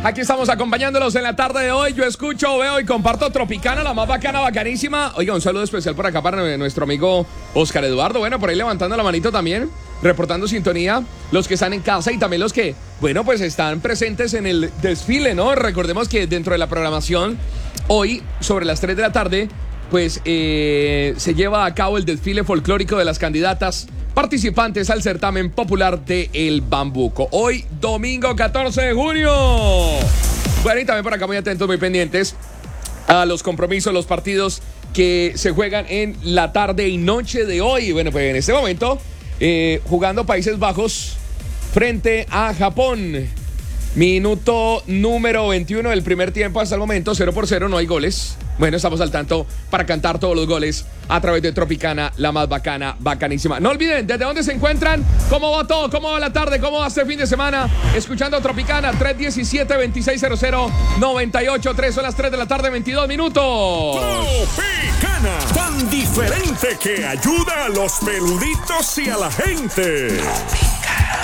Aquí estamos acompañándolos en la tarde de hoy. Yo escucho, veo y comparto Tropicana, la más bacana, bacanísima. Oiga, un saludo especial por acá para nuestro amigo Oscar Eduardo. Bueno, por ahí levantando la manito también, reportando sintonía. Los que están en casa y también los que, bueno, pues están presentes en el desfile, ¿no? Recordemos que dentro de la programación, hoy, sobre las 3 de la tarde, pues se lleva a cabo el desfile folclórico de las candidatas participantes al certamen popular de El Bambuco. Hoy, domingo 14 de junio. Bueno, y también por acá muy atentos, muy pendientes a los compromisos, los partidos que se juegan en la tarde y noche de hoy. Bueno, pues en este momento, jugando Países Bajos frente a Japón. Minuto número 21 del primer tiempo hasta el momento, 0-0, no hay goles. Bueno, estamos al tanto para cantar todos los goles a través de Tropicana, la más bacana, bacanísima. No olviden, ¿desde dónde se encuentran? ¿Cómo va todo? ¿Cómo va la tarde? ¿Cómo va este fin de semana? Escuchando Tropicana, 317-2600-983, son las 3 de la tarde, 22 minutos. Tropicana, tan diferente que ayuda a los peluditos y a la gente.